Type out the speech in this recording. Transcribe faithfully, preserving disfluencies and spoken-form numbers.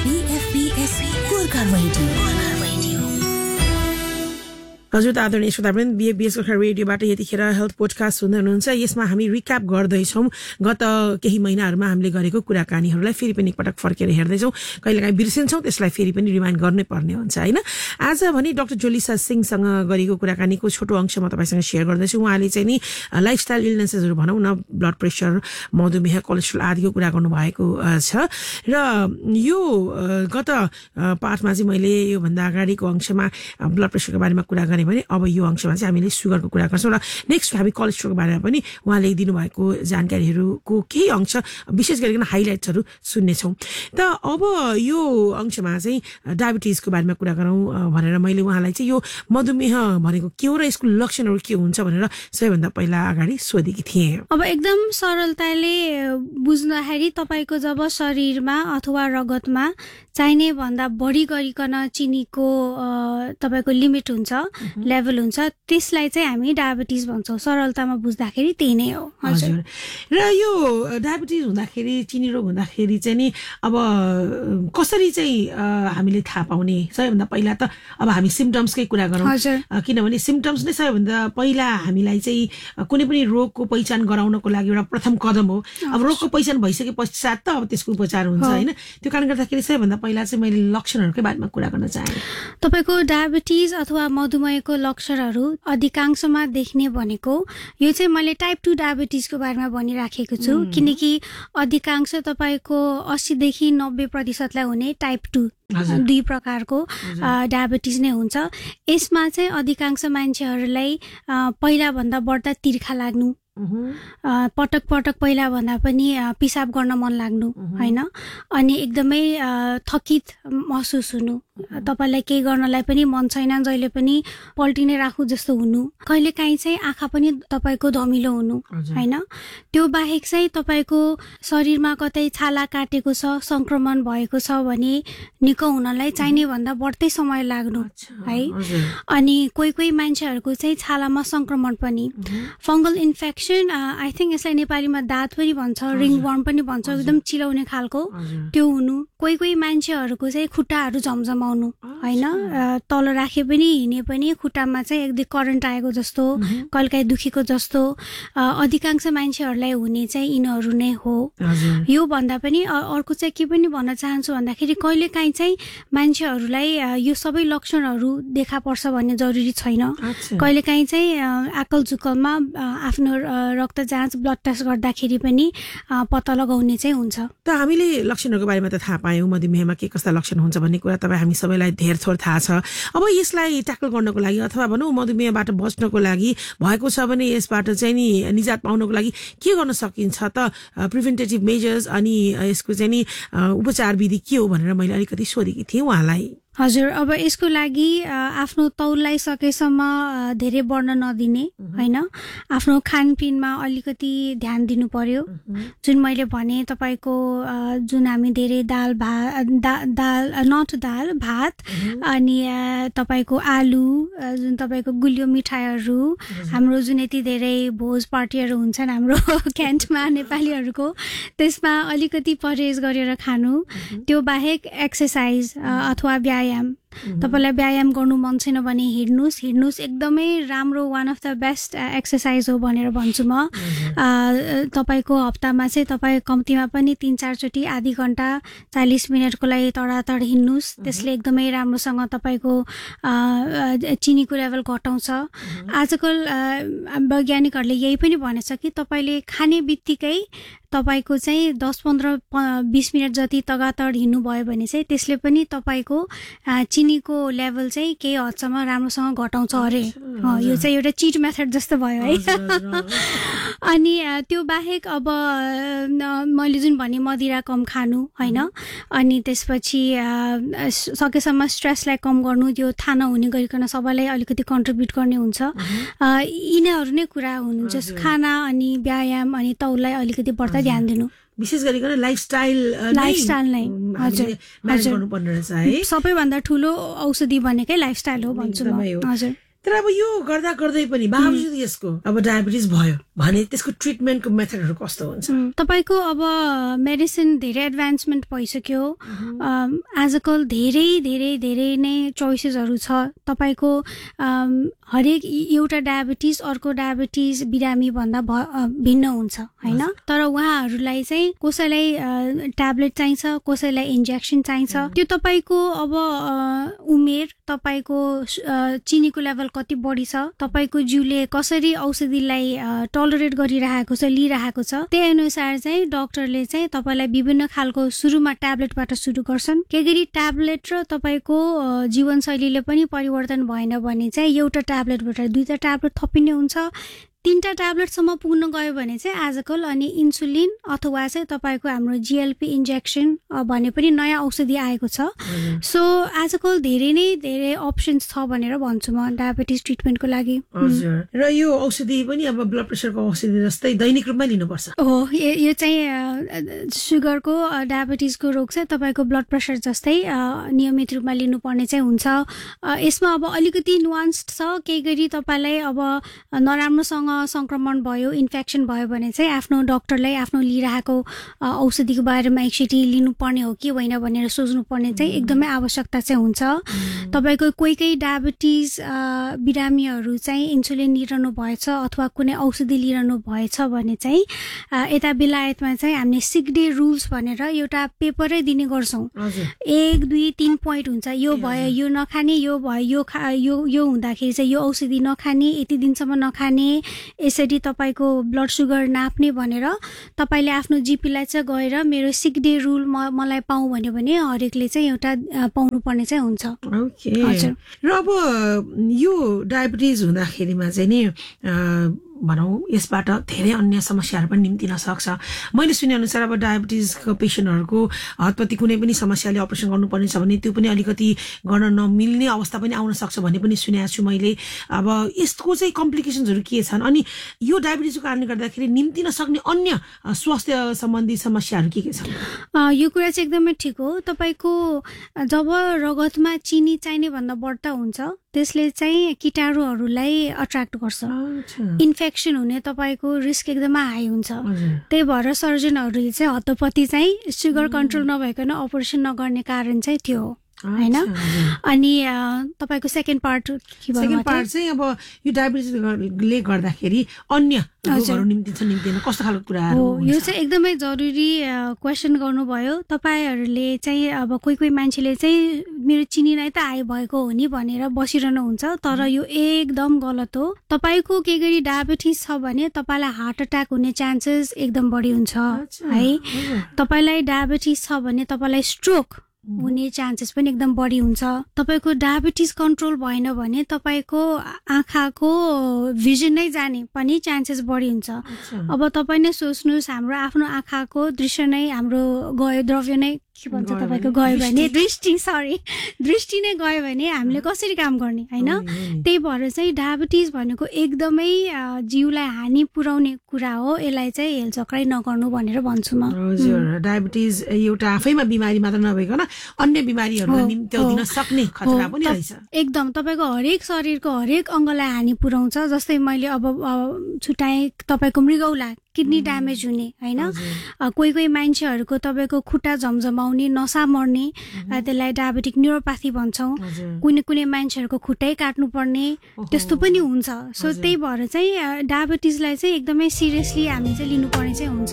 Gorkha radio. हजुर त आदरणीय श्रोतावृन्द, बीएफबीएस गोर्खा रेडियोबाट यतिखेर हेल्थ पोडकास्ट सुन्दै हुनुहुन्छ। यसमा हामी रिक्याप गर्दैछौँ गत केही महिनाहरूमा हामीले गरेको कुराकानीहरूलाई फेरि पनि एकपटक फर्केर हेर्दैछौँ। कहिलेकाहीँ बिर्सिन्छौँ, त्यसलाई फेरि पनि रिमाइन्ड गर्नै पर्ने हुन्छ होइन। आज भने डाक्टर जोलिसा सिंहसँग गरेको कुराकानीको छोटो अंश म तपाईँसँग सेयर गर्दैछु। उहाँले चाहिँ नि लाइफस्टाइल इलनेसेसहरू भनौँ न, ब्लड प्रेसर, मधुमेह, कोलेस्ट्रोल आदिको कुरा गर्नुभएको छ। र यो गत पाठमा चाहिँ मैले योभन्दा अगाडिको अंशमा ब्लड प्रेसरको बारेमा कुरा गरेँ भने अब यो अंशमा चाहिँ हामीले सुगरको कुरा गर्छौँ र नेक्स्ट हामी कोलेस्ट्रोलको बारेमा पनि उहाँले दिनुभएको जानकारीहरूको केही अंश विशेष गरिकन हाइलाइट्सहरू सुन्नेछौँ। त अब यो अंशमा चाहिँ डायबिटिजको बारेमा कुरा गरौँ भनेर मैले उहाँलाई चाहिँ यो मधुमेह भनेको के हो र यसको लक्षणहरू के हुन्छ भनेर सबैभन्दा पहिला अगाडि सोधेकी थिएँ। अब एकदम सरलताले बुझ्दाखेरि तपाईँको जब शरीरमा अथवा रगतमा चाहिने भन्दा बढी गरिकन चिनीको तपाईँको लिमिट हुन्छ, लेभल हुन्छ, त्यसलाई चाहिँ हामी डायबिटिज भन्छौँ। सरलतामा बुझ्दाखेरि त्यही नै हो। हजुर। र यो डायबिटिज हुँदाखेरि, चिनी रोग हुँदाखेरि चाहिँ नि अब कसरी चाहिँ हामीले थाहा पाउने? सबैभन्दा पहिला त अब हामी सिम्टम्सकै कुरा गरौँ, किनभने सिम्टम्स नै सबैभन्दा पहिला हामीलाई चाहिँ कुनै पनि रोगको पहिचान गराउनको लागि एउटा प्रथम कदम हो। अब रोगको पहिचान भइसके पश्चात त अब त्यसको उपचार हुन्छ होइन। त्यो कारणले गर्दाखेरि सबैभन्दा पहिला चाहिँ मैले लक्षणहरूकै बारेमा कुरा गर्न चाहेँ। तपाईँको डायबिटिज अथवा मधुमेहको लक्षणहरू अधिकांशमा देख्ने भनेको यो चाहिँ मैले टाइप टू डायबिटिजको बारेमा भनिराखेको छु, किनकि अधिकांश तपाईँको अस्सीदेखि नब्बे प्रतिशतलाई हुने टाइप टू दुई प्रकारको डायबिटिज नै हुन्छ। यसमा चाहिँ अधिकांश मान्छेहरूलाई पहिलाभन्दा बढ्दा तिर्खा लाग्नु, पटक पटक पहिला भन्दा पनि पिसाब गर्न मन लाग्नु होइन, अनि एकदमै थकित महसुस हुनु, तपाईँलाई केही गर्नलाई पनि मन छैन, जहिले पनि पल्टिनै राखु जस्तो हुनु, कहिलेकाहीँ चाहिँ आँखा पनि तपाईँको धमिलो हुनु होइन। त्यो बाहेक चाहिँ तपाईँको शरीरमा कतै छाला काटेको छ, संक्रमण भएको छ भने निको हुनलाई चाहिने भन्दा बढ्दै समय लाग्नु है। अनि कोही कोही मान्छेहरूको चाहिँ छालामा संक्रमण पनि, फङ्गल इन्फेक्सन, आई थिङ्क यसलाई नेपालीमा दाँत पनि भन्छ, रिङवर्म पनि भन्छ, एकदम चिलाउने खालको त्यो हुनु। कोही कोही मान्छेहरूको चाहिँ खुट्टाहरू झमझमाउनु होइन, तल राखे पनि हिँडे पनि खुट्टामा चाहिँ एकदम करेन्ट आएको जस्तो, कहिलेकाहीँ दुखेको जस्तो अधिकांश मान्छेहरूलाई हुने चाहिँ यिनीहरू नै हो। यो भन्दा पनि अर्को चाहिँ के पनि भन्न चाहन्छु भन्दाखेरि कहिलेकाहीँ चाहिँ मान्छेहरूलाई यो सबै लक्षणहरू देखा पर्छ भन्ने जरुरी छैन। कहिलेकाहीँ चाहिँ आकल झुकलमा आफ्नो रक्त जाँच, ब्लड टेस्ट गर्दाखेरि पनि पत्ता लगाउने चाहिँ हुन्छ। त हामीले लक्षणहरूको बारेमा त थाहा पायौँ, मधुमेहमा के कस्ता लक्षण हुन्छ भन्ने कुरा तपाईँ हामी सबैलाई धेर थोर थाहा छ। अब यसलाई ट्याकल गर्नको लागि अथवा भनौँ मधुमेहबाट बच्नको लागि भएको छ भने यसबाट चाहिँ नि निजात पाउनको लागि के गर्न सकिन्छ त? प्रिभेन्टेटिभ मेजर्स अनि यसको चाहिँ नि उपचार विधि के हो भनेर मैले अलिकति सोधेकी थिएँ उहाँलाई। हजुर, अब यसको लागि आफ्नो तौललाई सकेसम्म धेरै बढ्न नदिने होइन, आफ्नो खानपिनमा अलिकति ध्यान दिनु पर्यो। जुन मैले भने तपाईँको जुन हामी धेरै दाल भात दा, दाल नट दाल भात अनि तपाईँको आलु, जुन तपाईँको गुलियो मिठाईहरू, हाम्रो जुन यति धेरै भोज पार्टीहरू हुन्छन् हाम्रो क्यान्टमा नेपालीहरूको, त्यसमा अलिकति परहेज गरेर खानु। त्यो बाहेक एक्सर्साइज अथवा व्यायाम, तपाईँलाई व्यायाम गर्नु मन छैन भने हिँड्नुहोस्, हिँड्नुहोस् एकदमै राम्रो, one of the best exercise हो भनेर भन्छु म। तपाईँको हप्तामा चाहिँ तपाईँ कम्तीमा पनि तिन चारचोटि आधी घन्टा चालिस मिनटको लागि तडातड हिँड्नुहोस्, त्यसले एकदमै राम्रोसँग तपाईँको चिनीको लेभल घटाउँछ। आजकल वैज्ञानिकहरूले यही पनि भनेछ कि तपाईँले खाने बित्तिकै तपाईँको चाहिँ दस पन्ध्र बिस मिनट जति तगातड हिँड्नुभयो भने चाहिँ त्यसले पनि तपाईँको चिनीको लेभल चाहिँ केही हदसम्म राम्रोसँग घटाउँछ अरे। यो चाहिँ एउटा चिट मेथड जस्तो भयो है। अनि त्यो बाहेक अब मैले जुन भने मदिरा कम खानु होइन, अनि त्यसपछि सकेसम्म स्ट्रेसलाई कम गर्नु, त्यो थाहा नहुने गरिकन सबैलाई अलिकति कन्ट्रिब्युट गर्ने हुन्छ। यिनीहरू नै कुरा हुनु, जस खाना अनि व्यायाम अनि तौललाई अलिकति बढ्ता ध्यान दिनु, विशेष गरिकन लाइफस्टाइल लाइफस्टाइल नै हजुर म्यानेज गर्नुपर्ने रहेछ है। सबैभन्दा ठुलो औषधि भनेकै लाइफस्टाइल हो भन्छु म। हजुर। तर अब यो गर्दा गर्दै पनि बावजुद यसको अब डायबिटिज भयो भने त्यसको ट्रिटमेन्टको मेथडहरू कस्तो हुन्छ? तपाईँको अब मेडिसिन धेरै एडभान्समेन्ट भइसक्यो, आजकल धेरै धेरै धेरै नै चोइसेसहरू छ। तपाईँको हरेक एउटा डायबिटिज अर्को डायबिटिज बिरामी भन्दा भिन्न हुन्छ होइन। तर उहाँहरूलाई चाहिँ कसैलाई ट्याब्लेट चाहिन्छ, कसैलाई इन्जेक्सन चाहिन्छ। त्यो तपाईँको अब उमेर, तपाईँको चिनीको लेभल कति बढी छ, तपाईँको जिउले कसरी औषधिलाई टलरेट गरिरहेको छ, लिइरहेको छ, त्यही अनुसार चाहिँ डाक्टरले चाहिँ तपाईँलाई विभिन्न खालको सुरुमा ट्याब्लेटबाट सुरु गर्छन्। के गरी ट्याब्लेट र तपाईँको जीवनशैलीले पनि परिवर्तन भएन भने चाहिँ एउटा ट्याब्लेटबाट दुईटा ट्याब्लेट थपिने हुन्छ। तीनटा ट्याब्लेटसम्म पुग्न गयो भने चाहिँ आजकल अनि इन्सुलिन अथवा चाहिँ तपाईँको हाम्रो जिएलपी इन्जेक्सन भन्ने पनि नयाँ औषधि आएको छ। सो आजकल धेरै नै धेरै अप्सन्स छ भनेर भन्छु म डायबिटिज ट्रिटमेन्टको लागि। र यो औषधि पनि अब ब्लड प्रेसरको औषधि जस्तै दैनिक रूपमा लिनुपर्छ हो? यो चाहिँ सुगरको डायबिटिजको रोग चाहिँ तपाईँको ब्लड प्रेसर जस्तै नियमित रूपमा लिनुपर्ने चाहिँ हुन्छ। यसमा अब अलिकति नुवान्स्ड छ। केही गरी तपाईँलाई अब नराम्रोसँग संक्रमण भयो, इन्फेक्सन भयो भने चाहिँ आफ्नो डाक्टरलाई आफ्नो लिइरहेको औषधिको बारेमा एकचोटि लिनुपर्ने हो कि होइन भनेर सोच्नुपर्ने चाहिँ एकदमै आवश्यकता चाहिँ हुन्छ। तपाईँको कोही कोही डायबिटिज बिरामीहरू चाहिँ इन्सुलिन लिइरहनु भएछ अथवा कुनै औषधि लिइरहनु भएछ भने चाहिँ यता बेलायतमा चाहिँ हामीले सिक डे रुल्स भनेर एउटा पेपरै दिने गर्छौँ। एक दुई तिन पोइन्ट हुन्छ, यो भयो यो नखाने, यो भयो यो खा यो यो हुँदाखेरि चाहिँ यो औषधि नखाने, यति दिनसम्म नखाने, यसरी तपाईँको ब्लड सुगर नाप्ने भनेर तपाईँले आफ्नो जिपीलाई चाहिँ गएर मेरो सिक डे रुल म मलाई पाऊँ भन्यो भने हरेकले चाहिँ एउटा पाउनुपर्ने चाहिँ हुन्छ। ओके। र अब यो डायबिटिज हुँदाखेरिमा चाहिँ नि भनौँ यसबाट धेरै अन्य समस्याहरू पनि निम्तिन सक्छ। मैले सुनेअनुसार अब डायबिटिजको पेसेन्टहरूको हतपति कुनै पनि समस्याले अपरेसन गर्नुपर्ने छ भने त्यो पनि अलिकति गर्न नमिल्ने अवस्था पनि आउन सक्छ भन्ने पनि सुनेको छु मैले। अब यसको चाहिँ कम्प्लिकेसन्सहरू के छन् अनि यो डायबिटिजको कारणले गर्दाखेरि निम्तिन सक्ने अन्य स्वास्थ्य सम्बन्धी समस्याहरू के के छन्? यो कुरा चाहिँ एकदमै ठिक हो। तपाईँको जब रगतमा चिनी चाहिने भन्दा बढ्ता हुन्छ त्यसले चाहिँ कीटाणुहरूलाई अट्र्याक्ट गर्छ, इन्फेक्सन हुने तपाईँको रिस्क एकदमै हाई हुन्छ। त्यही भएर सर्जनहरूले चाहिँ हतपति चाहिँ सुगर कन्ट्रोल नभइकन अपरेसन नगर्ने कारण चाहिँ त्यो हो होइन। अनि तपाईँको सेकेन्ड पार्ट के भयो? सेकेन्ड पार्ट चाहिँ अब यो डायबिटिजले गर्दाखेरि अन्य रोगहरू निम्तिन्छ निम्तिन कस्तो खालको कुराहरू हो? यो चाहिँ एकदमै जरुरी क्वेसन गर्नुभयो। तपाईँहरूले चाहिँ अब कोही कोही मान्छेले चाहिँ मेरो चिनी नै त हाई भएको हो नि भनेर बसिरहनु हुन्छ, तर यो एकदम गलत हो। तपाईँको के गरी डायबिटिज छ भने तपाईँलाई हार्ट एट्याक हुने चान्सेस एकदम बढी हुन्छ है। तपाईँलाई डायबिटिज छ भने तपाईँलाई स्ट्रोक हुने चान्सेस पनि एकदम बढी हुन्छ। तपाईँको डायबिटिज कन्ट्रोल भएन भने तपाईँको आँखाको भिजन नै जाने पनि चान्सेस बढी हुन्छ। अब तपाईँ नै सोच्नुहोस्, हाम्रो आफ्नो आँखाको दृश्य नै हाम्रो गयो, द्रव्य नै के भन्छ तपाईँको गयो भने दृष्टि सरी दृष्टि नै गयो भने हामीले कसरी काम गर्ने होइन। त्यही भएर चाहिँ डायबिटिज भनेको एकदमै जिउलाई हानि पुर्याउने कुरा हो। यसलाई चाहिँ हेलचक्राइ नगर्नु भनेर भन्छु म। हजुर, डायबिटिज एउटा आफैमा बिमारी मात्र नभइकन अन्य बिमारीहरूलाई निम्त्याउन सक्ने खतरा पनि रहेछ। एकदम तपाईँको हरेक शरीरको हरेक अङ्गलाई हानि पुर्याउँछ। जस्तै मैले अब छुट्याएँ तपाईँको मृगौला किडनी ड्यामेज हुने होइन। कोही कोही मान्छेहरूको तपाईँको खुट्टा झमझमाउने, नसा मर्ने, त्यसलाई डायबेटिक न्युरोप्याथी भन्छौँ। कुनै कुनै मान्छेहरूको खुट्टै काट्नुपर्ने त्यस्तो पनि हुन्छ। सो त्यही भएर चाहिँ डायबिटिजलाई चाहिँ एकदमै सिरियसली हामी चाहिँ लिनुपर्ने चाहिँ हुन्छ।